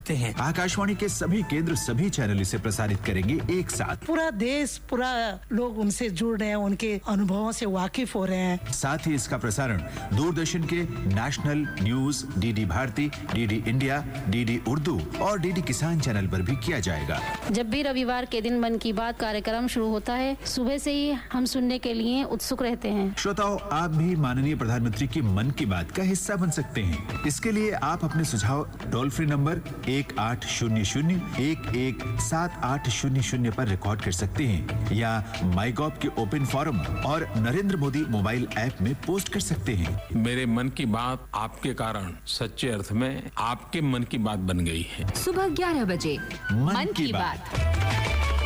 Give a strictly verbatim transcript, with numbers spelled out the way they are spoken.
सकते हैं। आकाशवाणी के सभी केंद्र सभी चैनल इसे प्रसारित करेंगे एक साथ। पूरा देश पूरा लोग उनसे जुड़ रहे हैं, उनके अनुभवों से वाकिफ हो रहे हैं। साथ ही इसका प्रसारण दूरदर्शन के national news, DD Bharti, DD India, DD Urdu और डीडी किसान चैनल पर भी किया जाएगा। जब भी रविवार के दिन मन की बात कार्यक्रम शुरू होता है, सुबह से ही हम सुनने के लिए उत्सुक रहते हैं। श्रोताओं, आप भी माननीय प्रधानमंत्री की मन की बात का हिस्सा बन सकते हैं। इसके लिए आप अपने सुझाव टोल फ्री नंबर एक आठ शून्य शून्य एक एक सात आठ शून्य शून्य पर रिकॉर्ड कर सकते हैं या माई गॉव के ओपन फोरम और नरेंद्र मोदी मोबाइल ऐप में पोस्ट कर सकते हैं। मेरे मन की बात आपके कारण सच्चे अर्थ में आपके मन की बात बन गई है। सुबह ग्यारह बजे मन की बात।